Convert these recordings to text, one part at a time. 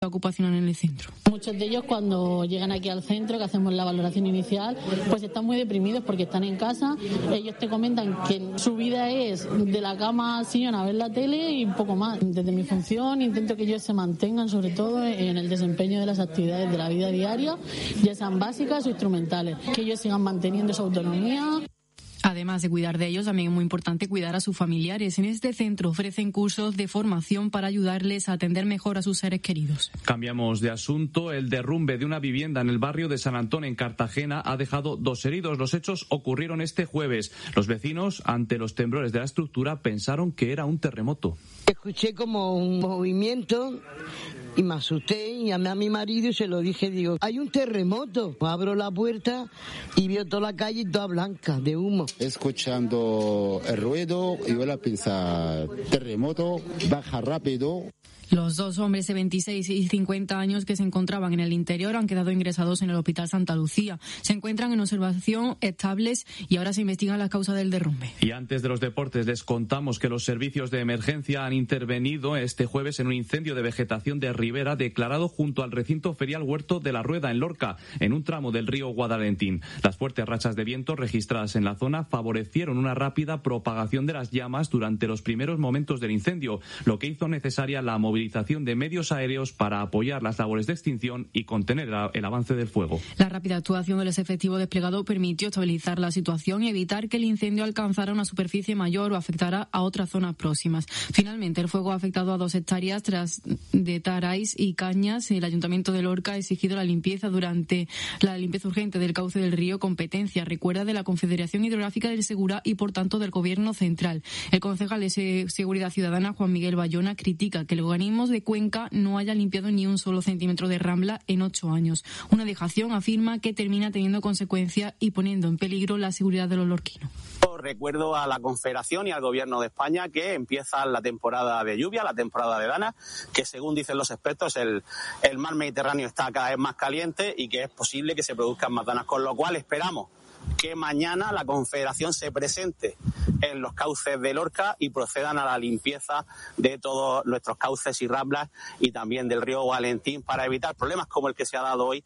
ocupación en el centro. Muchos de ellos cuando llegan aquí al centro, que hacemos la valoración inicial, pues están muy deprimidos porque están en casa. Ellos te comentan que su vida es de la cama al sillón a ver la tele y un poco más. Desde mi función intento que ellos se mantengan sobre todo en el desempeño de las actividades de la vida diaria, ya sean básicas o instrumentales, que ellos sigan manteniendo su autonomía. Además de cuidar de ellos, también es muy importante cuidar a sus familiares. En este centro ofrecen cursos de formación para ayudarles a atender mejor a sus seres queridos. Cambiamos de asunto. El derrumbe de una vivienda en el barrio de San Antón, en Cartagena, ha dejado 2 heridos. Los hechos ocurrieron este jueves. Los vecinos, ante los temblores de la estructura, pensaron que era un terremoto. Escuché como un movimiento y me asusté y llamé a mi marido y se lo dije, digo, hay un terremoto. Abro la puerta y veo toda la calle toda blanca de humo. Escuchando el ruido, yo la pensaba, terremoto, baja rápido. Los 2 hombres de 26 y 50 años que se encontraban en el interior han quedado ingresados en el Hospital Santa Lucía. Se encuentran en observación estables y ahora se investigan las causas del derrumbe. Y antes de los deportes les contamos que los servicios de emergencia han intervenido este jueves en un incendio de vegetación de ribera declarado junto al recinto ferial Huerto de la Rueda en Lorca, en un tramo del río Guadalentín. Las fuertes rachas de viento registradas en la zona favorecieron una rápida propagación de las llamas durante los primeros momentos del incendio, lo que hizo necesaria la movilización de medios aéreos para apoyar las labores de extinción y contener el avance del fuego. La rápida actuación de los efectivos desplegados permitió estabilizar la situación y evitar que el incendio alcanzara una superficie mayor o afectara a otras zonas próximas. Finalmente, el fuego ha afectado a 2 hectáreas de taráis y cañas. El Ayuntamiento de Lorca ha exigido la limpieza urgente del cauce del río, competencia, recuerda, de la Confederación Hidrográfica del Segura y, por tanto, del Gobierno Central. El concejal de Seguridad Ciudadana, Juan Miguel Bayona, critica que el organismo de Cuenca no haya limpiado ni un solo centímetro de rambla en 8 años. Una dejación, afirma, que termina teniendo consecuencias y poniendo en peligro la seguridad de los lorquinos. Recuerdo a la Confederación y al Gobierno de España que empieza la temporada de lluvia, la temporada de Dana, que según dicen los expertos el mar Mediterráneo está cada vez más caliente y que es posible que se produzcan más danas, con lo cual esperamos que mañana la Confederación se presente en los cauces de Lorca y procedan a la limpieza de todos nuestros cauces y ramblas y también del río Valentín para evitar problemas como el que se ha dado hoy.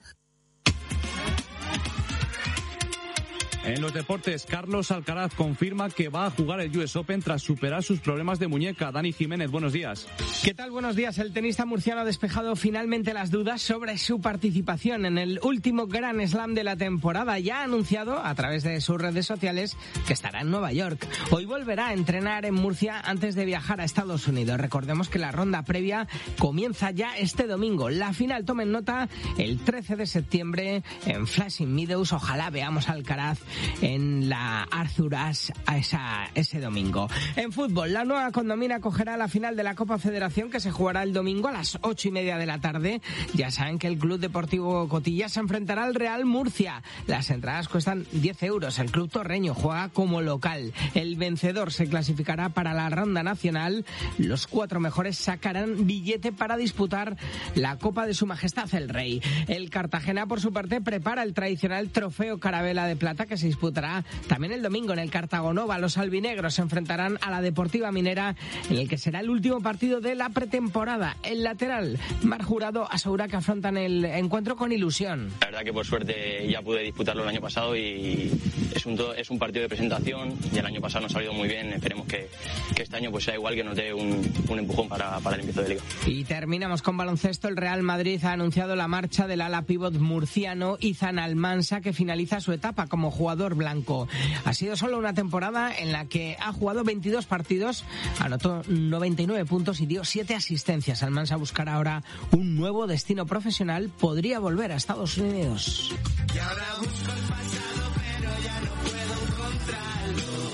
En los deportes, Carlos Alcaraz confirma que va a jugar el US Open tras superar sus problemas de muñeca. Dani Jiménez, buenos días. ¿Qué tal? Buenos días. El tenista murciano ha despejado finalmente las dudas sobre su participación en el último Grand Slam de la temporada. Ya ha anunciado a través de sus redes sociales que estará en Nueva York. Hoy volverá a entrenar en Murcia antes de viajar a Estados Unidos. Recordemos que la ronda previa comienza ya este domingo. La final, tomen nota, el 13 de septiembre en Flushing Meadows. Ojalá veamos a Alcaraz en la Arthur Ashe ese domingo. En fútbol, la Nueva Condomina acogerá la final de la Copa Federación, que se jugará el domingo a las 8:30 de la tarde. Ya saben que el Club Deportivo Cotilla se enfrentará al Real Murcia. Las entradas cuestan 10 euros. El club torreño juega como local. El vencedor se clasificará para la ronda nacional. Los 4 mejores sacarán billete para disputar la Copa de Su Majestad el Rey. El Cartagena, por su parte, prepara el tradicional Trofeo Carabela de Plata, que se disputará también el domingo en el Cartagonova. Los albinegros se enfrentarán a la Deportiva Minera, en el que será el último partido de la pretemporada. El lateral Mar Jurado asegura que afrontan el encuentro con ilusión. La verdad que por suerte ya pude disputarlo el año pasado y es un partido de presentación y el año pasado nos ha salido muy bien. Esperemos que este año pues sea igual, que nos dé un empujón para el empiezo de liga. Y terminamos con baloncesto. El Real Madrid ha anunciado la marcha del ala pívot murciano Izan Almansa, que finaliza su etapa como jugador blanco. Ha sido solo una temporada en la que ha jugado 22 partidos, anotó 99 puntos y dio 7 asistencias. Almansa buscará ahora un nuevo destino profesional. Podría volver a Estados Unidos. Y ahora busco el pasado, pero ya no puedo encontrarlo.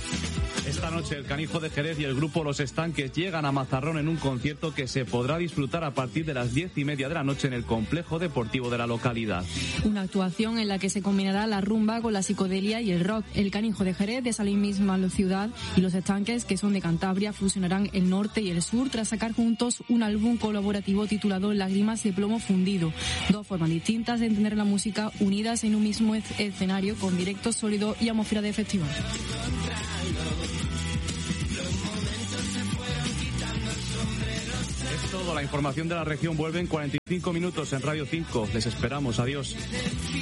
Esta noche el Canijo de Jerez y el grupo Los Estanques llegan a Mazarrón en un concierto que se podrá disfrutar a partir de las 10:30 de la noche en el complejo deportivo de la localidad. Una actuación en la que se combinará la rumba con la psicodelia y el rock. El Canijo de Jerez, de esa misma ciudad, y Los Estanques, que son de Cantabria, fusionarán el norte y el sur tras sacar juntos un álbum colaborativo titulado Lágrimas de plomo fundido. 2 formas distintas de entender la música unidas en un mismo escenario, con directo sólido y atmósfera de festival. Esto todo. La información de la región vuelve en 45 minutos en Radio 5. Les esperamos. Adiós.